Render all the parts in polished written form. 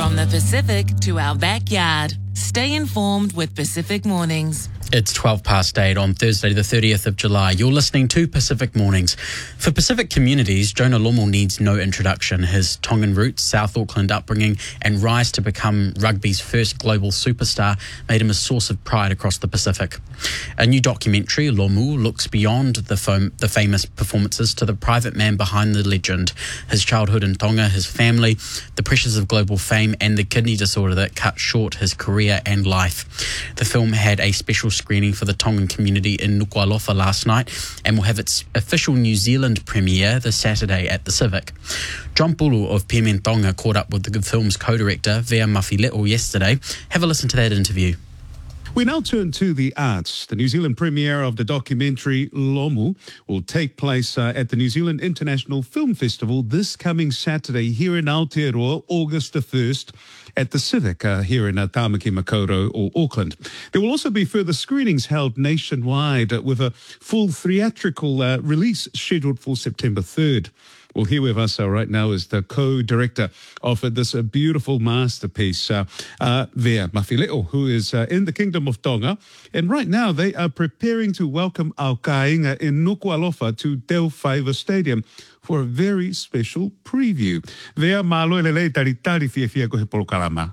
From the Pacific to our backyard. Stay informed with Pacific Mornings. It's 8:12 on Thursday, the 30th of July. You're listening to Pacific Mornings. For Pacific communities, Jonah Lomu needs no introduction. His Tongan roots, South Auckland upbringing, and rise to become rugby's first global superstar made him a source of pride across the Pacific. A new documentary, Lomu, looks beyond the famous performances to the private man behind the legend, his childhood in Tonga, his family, the pressures of global fame, and the kidney disorder that cut short his career and life. The film had a special screening for the Tongan community in Nuku'alofa last night and will have its official New Zealand premiere this Saturday at the Civic. John Pulu of Piemen Tonga caught up with the film's co-director, Vea Mawhile'o, yesterday. Have a listen to that interview. We now turn to the arts. The New Zealand premiere of the documentary Lomu will take place at the New Zealand International Film Festival this coming Saturday here in Aotearoa, August the 1st, at the Civic here in Tāmaki Makaurau or Auckland. There will also be further screenings held nationwide with a full theatrical release scheduled for September 3rd. Well, here with us right now is the co-director of this beautiful masterpiece, Vea Mawhile'o, who is in the Kingdom of Tonga. And right now they are preparing to welcome our kāinga in Nuku'alofa to Dell Fiver Stadium for a very special preview. Vea, malo lelei taritari fia kohe polokalama.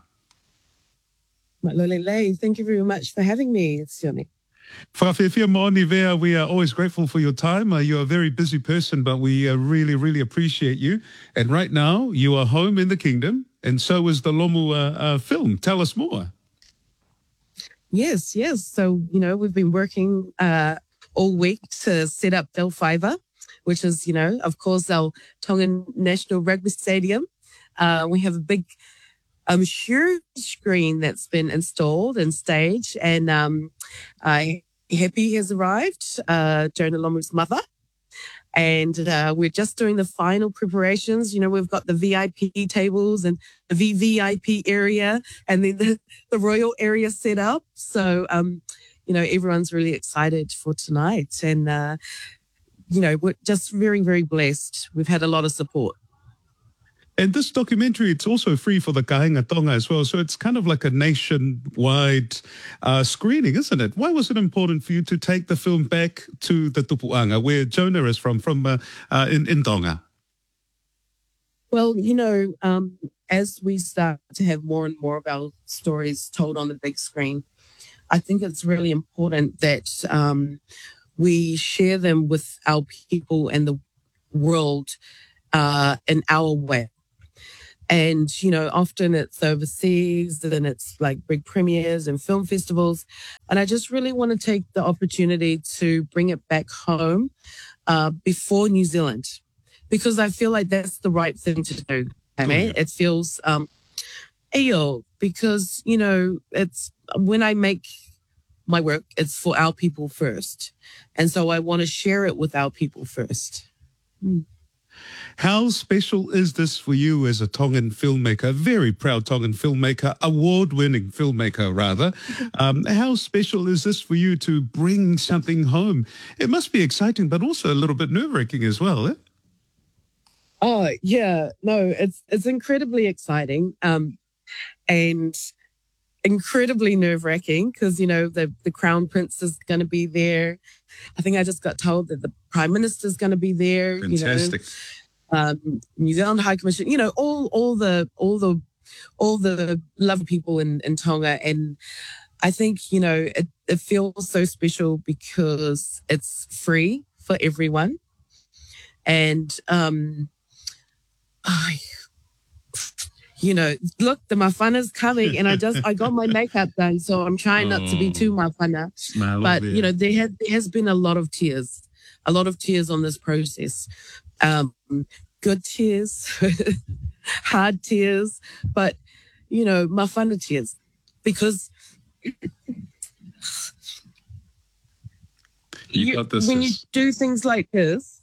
Malo lelei, thank you very much for having me, Sione. Whakawhiwhia maoni, Vea, we are always grateful for your time. You're a very busy person, but we really, really appreciate you. And right now, you are home in the kingdom, and so is the Lomu film. Tell us more. Yes. So, we've been working all week to set up Dell Fiver, which is, of course, our Tongan National Rugby Stadium. We have a big huge screen that's been installed and staged, and Happy has arrived, Jonah Lomu's mother, and we're just doing the final preparations. We've got the VIP tables and the VVIP area, and then the royal area set up. So, everyone's really excited for tonight, and we're just very, very blessed. We've had a lot of support. And this documentary, it's also free for the Kāinga Tonga as well. So it's kind of like a nationwide screening, isn't it? Why was it important for you to take the film back to the Tupuanga, where Jonah is from in Tonga? Well, as we start to have more and more of our stories told on the big screen, I think it's really important that we share them with our people and the world in our way. And, often it's overseas, then it's like big premieres and film festivals. And I just really want to take the opportunity to bring it back home before New Zealand, because I feel like that's the right thing to do. It feels, because, it's when I make my work, it's for our people first. And so I want to share it with our people first. How special is this for you as a Tongan filmmaker, very proud Tongan filmmaker, award-winning filmmaker, rather? How special is this for you to bring something home? It must be exciting, but also a little bit nerve-wracking as well, eh? Oh, yeah. No, it's incredibly exciting and incredibly nerve-wracking because, the Crown Prince is going to be there. I think I just got told that the Prime Minister is going to be there. Fantastic. New Zealand High Commission, all the lovely people in Tonga. And I think, it feels so special because it's free for everyone. And, look, the mawhana's coming, and I got my makeup done, so I'm trying not to be too mawhana. But, there has been a lot of tears on this process. Good tears, hard tears, but, mawhana tears, because when you do things like this,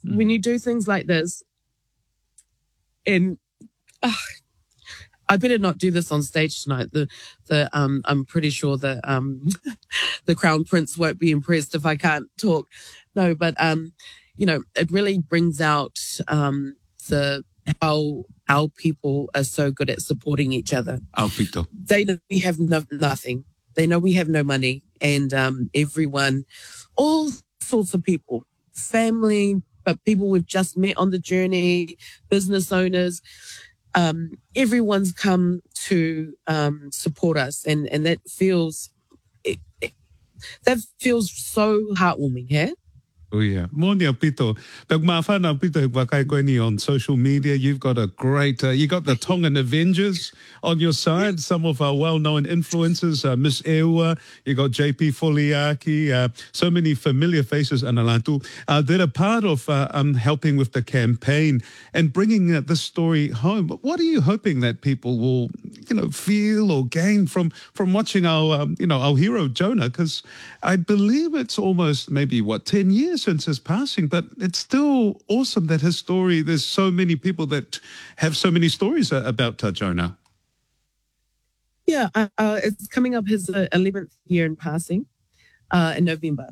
and I better not do this on stage tonight. I'm pretty sure that the Crown Prince won't be impressed if I can't talk. No, but it really brings out how our people are so good at supporting each other. Aupito. They know we have nothing. They know we have no money, and everyone, all sorts of people, family, but people we've just met on the journey, business owners, everyone's come to support us, and that feels so heartwarming. Yeah. Oh, yeah. Morning, Pito. But Mafana Pito, Wakaikweni on social media. You've got a great, you got the Tongan Avengers on your side, some of our well-known influencers, Miss Ewa, you got JP Foliaki, so many familiar faces, Analatu, that are part of helping with the campaign and bringing this story home. What are you hoping that people will, feel or gain from watching our, our hero Jonah? Because I believe it's almost maybe, 10 years since his passing, but it's still awesome that his story, there's so many people that have so many stories about Jonah. Yeah, it's coming up his 11th year in passing in November.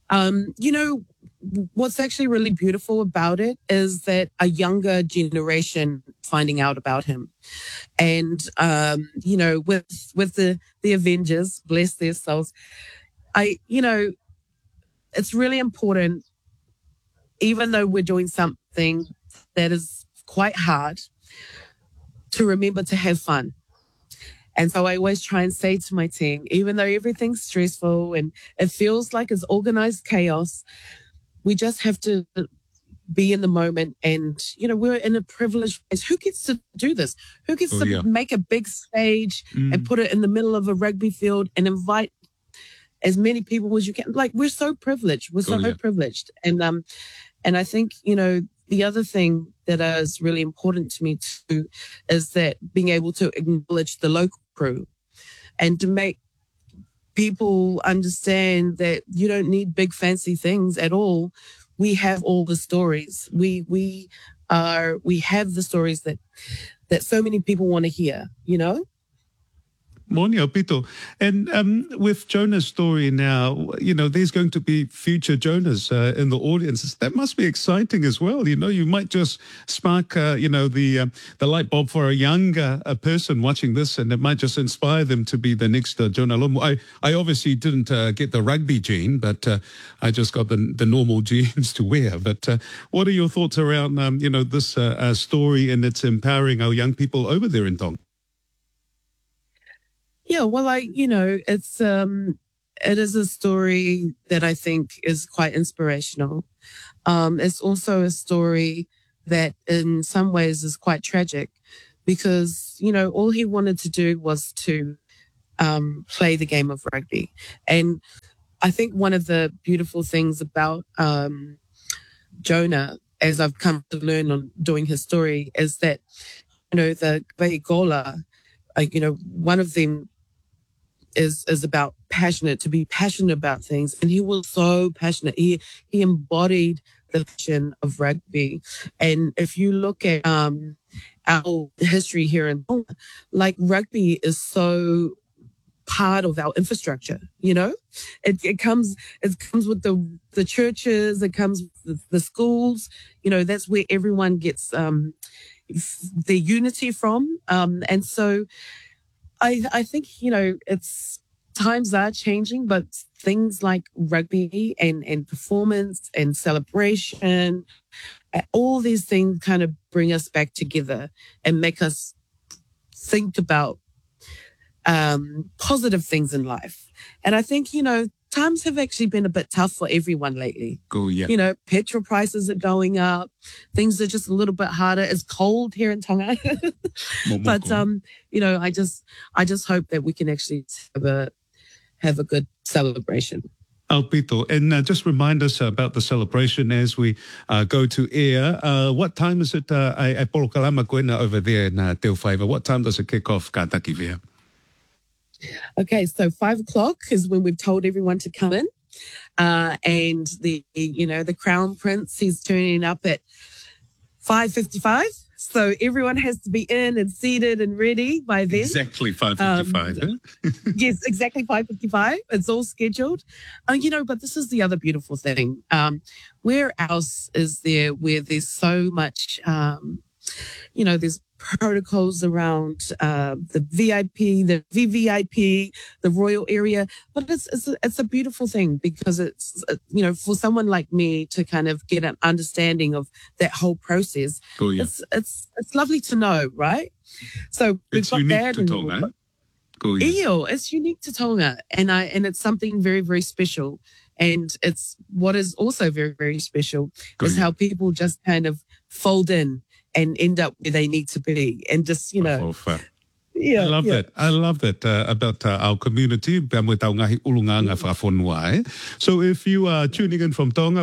What's actually really beautiful about it is that a younger generation finding out about him. And, with the Avengers, bless their souls, it's really important, even though we're doing something that is quite hard, to remember to have fun. And so I always try and say to my team, even though everything's stressful and it feels like it's organized chaos, we just have to be in the moment. And, we're in a privileged place. Who gets to do this? Who gets to make a big stage and put it in the middle of a rugby field and invite as many people as you can? Like, we're so privileged. We're so privileged. And I think, the other thing that is really important to me too is that being able to acknowledge the local crew and to make people understand that you don't need big fancy things at all. We have all the stories. We have the stories that so many people want to hear, Morning, Pito. And with Jonah's story now, there's going to be future Jonahs in the audience. That must be exciting as well. You might just spark, the light bulb for a younger person watching this, and it might just inspire them to be the next Jonah Lomu. I obviously didn't get the rugby gene, but I just got the normal genes to wear. But what are your thoughts around, this story and it's empowering our young people over there in Tonga? Yeah, well, it's it is a story that I think is quite inspirational. It's also a story that in some ways is quite tragic because, all he wanted to do was to play the game of rugby. And I think one of the beautiful things about Jonah, as I've come to learn on doing his story, is that, the Veigola, one of them is about to be passionate about things. And he was so passionate. He embodied the passion of rugby. And if you look at our history here in Tonga, like rugby is so part of our infrastructure, It comes with the churches, it comes with the schools, that's where everyone gets their unity from. And so I think, it's times are changing, but things like rugby and performance and celebration, all these things kind of bring us back together and make us think about positive things in life. And I think, times have actually been a bit tough for everyone lately. Petrol prices are going up. Things are just a little bit harder. It's cold here in Tonga. But, I just hope that we can actually have a good celebration. Pito, and just remind us about the celebration as we go to air. What time is it at Polokalama Koena over there in Te Whaiva? What time does it kick off, Katakivia? Okay, so 5:00 is when we've told everyone to come in. And the Crown Prince, he's turning up at 5:55. So everyone has to be in and seated and ready by then. Exactly 5:55. Yes, exactly 5:55. It's all scheduled. But this is the other beautiful thing. Where else is there where there's so much, there's protocols around the VIP, the VVIP, the royal area. But it's a beautiful thing because it's, for someone like me to kind of get an understanding of that whole process. Oh, yeah. It's lovely to know, right? So we've It's got unique that. to Tonga. Go ahead. It's unique to Tonga, and it's something very, very special. And it's what is also very, very special is how people just kind of fold in and end up where they need to be, and just I love that. I love that about our community. So if you are tuning in from Tonga,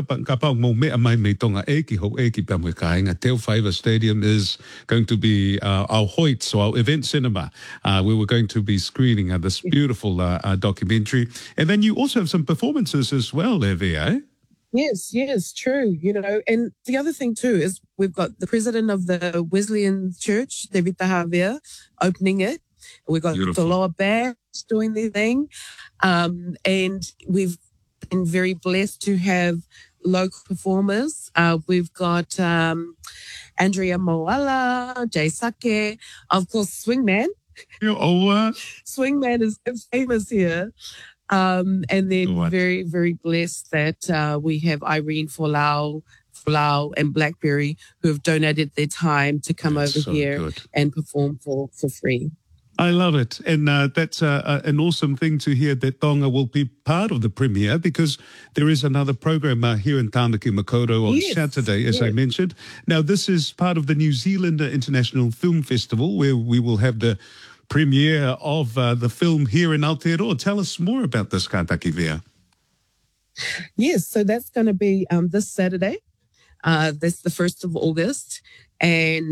Te Whaiva Stadium is going to be our Hoyt, so our event cinema. We were going to be screening this beautiful documentary. And then you also have some performances as well, Evie, eh? Yes, true. And the other thing too is we've got the president of the Wesleyan Church, Te Vita Havea, opening it. We've got the lower band doing their thing. And we've been very blessed to have local performers. We've got Andrea Moala, Jay Sake, of course, Swingman. Swingman is famous here. And then very, very blessed that we have Irene Folau and Blackberry who have donated their time to come over here and perform for free. I love it. And that's an awesome thing to hear that Tonga will be part of the premiere, because there is another program here in Tāmaki Makaurau on Saturday, as I mentioned. Now, this is part of the New Zealand International Film Festival, where we will have the premiere of the film here in Aotearoa. Tell us more about this, Kātaki Vea. Yes, so that's going to be this Saturday. That's the 1st of August. And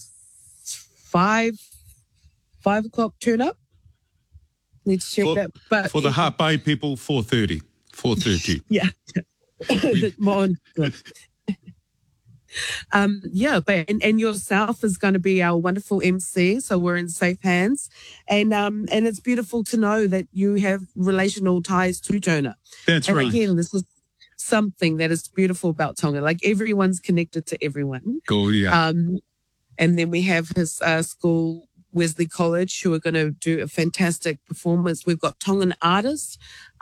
5 o'clock turn up. Need to check that. But for the Hapai people, 4:30. 4:30. Yeah. Good. And yourself is going to be our wonderful MC, so we're in safe hands, and it's beautiful to know that you have relational ties to Jonah. That's right. Again, this is something that is beautiful about Tonga. Like, everyone's connected to everyone. Cool, yeah. And then we have his school, Wesley College, who are going to do a fantastic performance. We've got Tongan artists,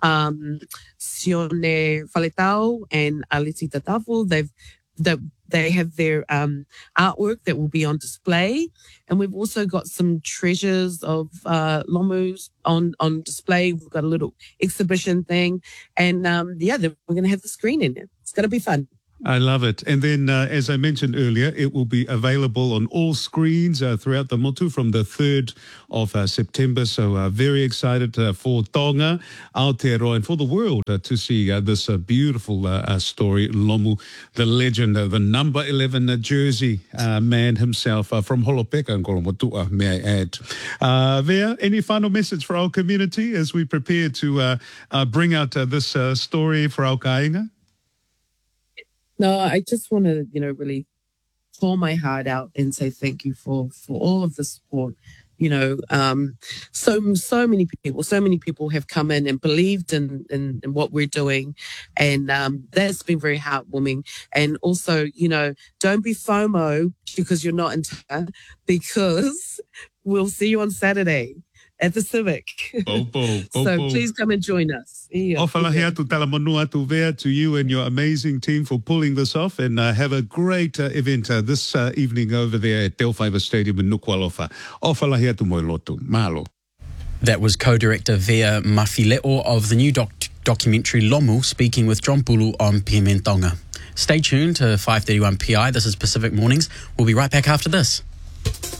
Sione Faletau and Aliti Tatafu. They have their artwork that will be on display. And we've also got some treasures of Lomus on display. We've got a little exhibition thing. And we're going to have the screen in it. It's going to be fun. I love it. And then, as I mentioned earlier, it will be available on all screens throughout the motu from the 3rd of September. So very excited for Tonga, Aotearoa, and for the world to see this beautiful story. Lomu, the legend, the number 11 jersey man himself from Holopeka and Kolomotua, may I add. Vea, any final message for our community as we prepare to bring out this story for our kāinga? No, I just want to, really pour my heart out and say thank you for all of the support. So many people have come in and believed in what we're doing, and that's been very heartwarming. And also, don't be FOMO because you're not in town, because we'll see you on Saturday at the Civic. So please come and join us. Ofalahi atu talamonua atu Vea to you and your amazing team for pulling this off, and have a great event this evening over there at Te Whaiva Stadium in Nukualofa. Ofalahi atu moi lotu. Malo. That was co-director Vea Mafileo of the new documentary Lomu, speaking with John Pulu on PMN Tonga. Stay tuned to 5:31 PI. This is Pacific Mornings. We'll be right back after this.